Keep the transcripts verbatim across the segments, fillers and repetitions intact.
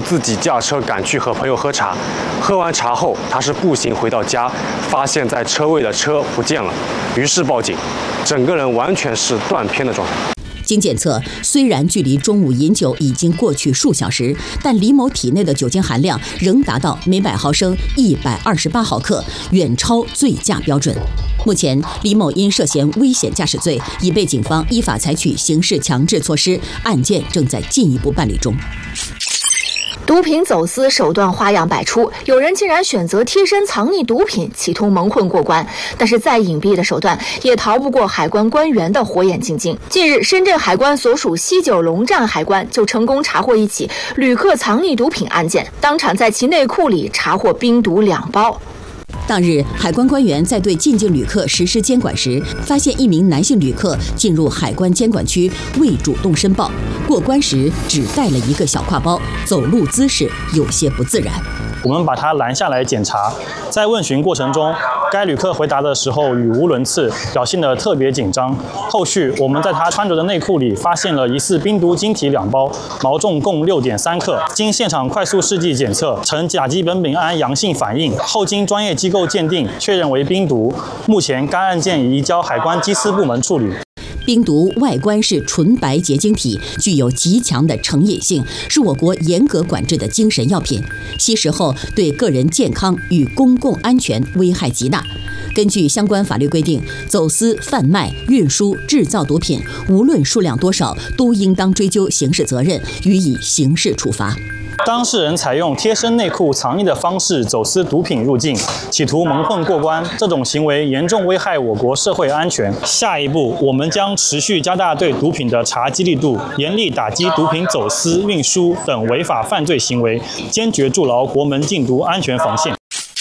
自己驾车赶去和朋友喝茶。喝完茶后，他是步行回到家，发现在车位的车不见了，于是报警，整个人完全是断片的状态。 经检测，虽然距离中午饮酒已经过去数小时，但李某体内的酒精含量仍达到每百毫升一百二十八毫克，远超醉驾标准。目前，李某因涉嫌危险驾驶罪，已被警方依法采取刑事强制措施，案件正在进一步办理中。 毒品走私手段花样百出，有人竟然选择贴身藏匿毒品，企图蒙混过关。但是再隐蔽的手段，也逃不过海关官员的火眼金睛。近日，深圳海关所属西九龙站海关就成功查获一起旅客藏匿毒品案件，当场在其内裤里查获冰毒两包。 当日，海关官员在对进境旅客实施监管时，发现一名男性旅客进入海关监管区未主动申报，过关时只带了一个小挎包，走路姿势有些不自然。 我们把他拦下来检查，在问询过程中，该旅客回答的时候语无伦次，表现得特别紧张。后续我们在他穿着的内裤里发现了疑似冰毒晶体两包，毛重共六点三克。经现场快速试剂检测，呈甲基苯丙胺阳性反应，后经专业机构鉴定，确认为冰毒。目前该案件已移交海关缉私部门处理。 冰毒外观是纯白结晶体，具有极强的成瘾性，是我国严格管制的精神药品。吸食后对个人健康与公共安全危害极大。根据相关法律规定，走私、贩卖、运输、制造毒品，无论数量多少，都应当追究刑事责任，予以刑事处罚。 当事人采用贴身内裤藏匿的方式走私毒品入境，企图蒙混过关，这种行为严重危害我国社会安全。下一步，我们将持续加大对毒品的查缉力度，严厉打击毒品走私、运输等违法犯罪行为，坚决筑牢国门禁毒安全防线。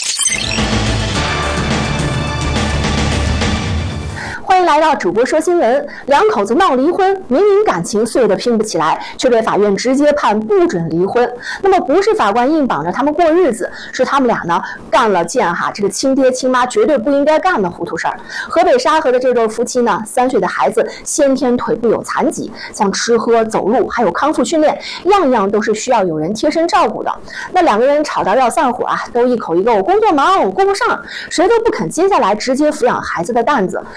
欢迎来到主播说新闻。两口子闹离婚，明明感情碎得拼不起来，却被法院直接判不准离婚。那么不是法官硬绑着他们过日子，是他们俩呢干了件哈这个亲爹亲妈绝对不应该干的糊涂事儿。河北沙河的这对夫妻呢，三岁的孩子先天腿部有残疾，像吃喝走路还有康复训练，样样都是需要有人贴身照顾的。那两个人吵到要散伙啊，都一口一个我工作忙我顾不上，谁都不肯接下来直接抚养孩子的担子。